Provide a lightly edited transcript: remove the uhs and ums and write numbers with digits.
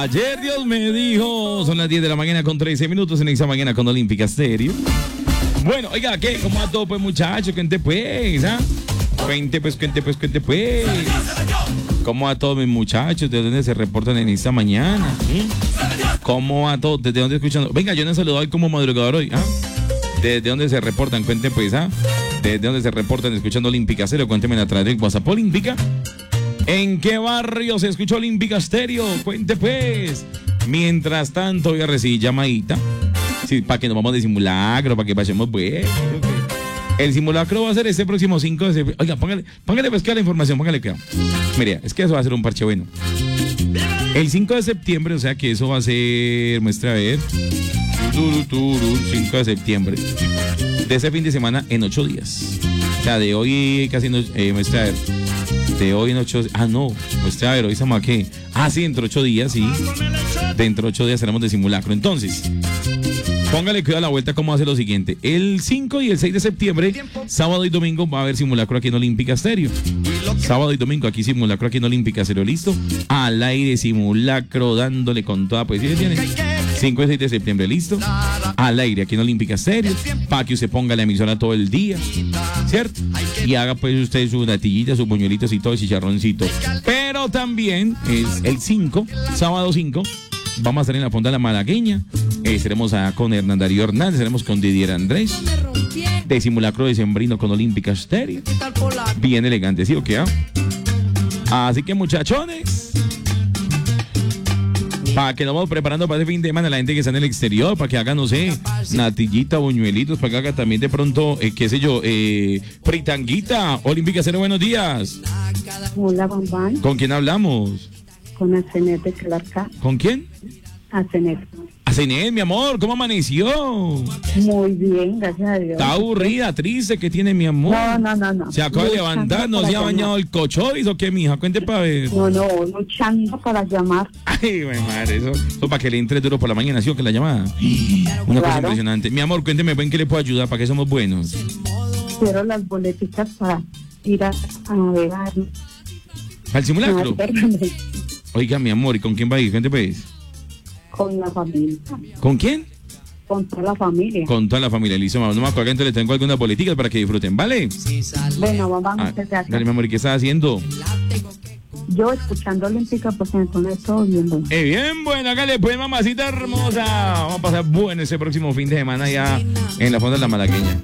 Ayer Dios me dijo, son las 10 de la mañana con 13 minutos en esta mañana con Olímpica Stereo. Bueno, oiga, ¿qué? ¿Cómo va todo, pues, muchachos? Cuente, pues, ¿ah? Cuente, pues. ¿Cómo va todo, mis muchachos? ¿De dónde se reportan en esta mañana? ¿Cómo va todo? ¿Desde dónde escuchan? Venga, yo no he saludado hoy como madrugador hoy, ¿ah? ¿Desde dónde se reportan? Cuente, pues, ¿ah? ¿Desde dónde se reportan escuchando Olímpica Stereo? Cuéntenme a través del WhatsApp Olímpica. ¿En qué barrio se escuchó Olímpica Stereo? Cuente, pues. Mientras tanto, voy a recibir llamadita. Sí, para que nos vamos de simulacro, para que pasemos, pues. El simulacro va a ser este próximo 5 de septiembre. Oiga, póngale pues que a la información, póngale que. Mire, es que eso va a ser un parche bueno. El 5 de septiembre, o sea que eso va a ser, muestra a ver. 5 de septiembre. De ese fin de semana en 8 días. O sea, de hoy casi no, muestra a ver. De hoy en 8 días. Ah, no, muestra a ver, hoy estamos aquí. Ah, sí, dentro de 8 días, sí. Dentro de 8 días tenemos de simulacro. Entonces, póngale cuidado a la vuelta cómo hace lo siguiente. El 5 y el 6 de septiembre, sábado y domingo, va a haber simulacro aquí en Olímpica Stereo. Sábado y domingo aquí simulacro aquí en Olímpica Stereo, ¿listo? Al aire simulacro, dándole con toda poesía. ¿Tiene? 5 y 6 de septiembre, ¿listo? Al aire aquí en Olímpica Stereo, para que usted ponga la emisora todo el día, ¿cierto? Y haga pues usted sus natillitas, sus buñuelitos y todo, el chicharroncito. Pero también es el 5, sábado 5, vamos a estar en la Fonda de la Malagueña. Estaremos con Hernán Darío Hernández, estaremos con Didier Andrés, de simulacro de sembrino con Olímpica Stereo. Bien elegante, ¿sí o qué? Así que, muchachones, para que nos vamos preparando para este fin de semana, la gente que está en el exterior, para que haga, no sé, natillita, buñuelitos, para que haga también de pronto, qué sé yo, fritanguita. Olímpica Stereo, buenos días. Hola, Bambán. ¿Con quién hablamos? Con Asenet de Clarca. ¿Con quién? Asenet. Asenet, mi amor, ¿cómo amaneció? Muy bien, gracias a Dios. Está aburrida, triste, ¿qué tiene, mi amor? No. ¿Se acaba de levantar? ¿No se ha bañado el cochois o qué, mija? Cuente para ver. No, luchando para llamar. Ay, mi madre, eso para que le entre duro por la mañana, ¿sí o que la llamada? Una cosa impresionante. Mi amor, cuénteme, ¿en qué le puedo ayudar? ¿Para qué somos buenos? Quiero las boleticas para ir a navegar. ¿Al simulacro? Oiga, mi amor, ¿y con quién va a ir? Cuente, pues. Con la familia. ¿Con quién? Con toda la familia. Con toda la familia, listo, mamá. No me acuerdo, entonces les tengo algunas políticas para que disfruten, ¿vale? Bueno, vamos a empezar. Dale, mi amor, ¿y qué estás haciendo? Yo escuchando Olímpica porque me pone todo bien bueno. Bien, bueno, hágale pues, mamacita hermosa. Vamos a pasar bueno ese próximo fin de semana ya en la Fonda de la Malagueña.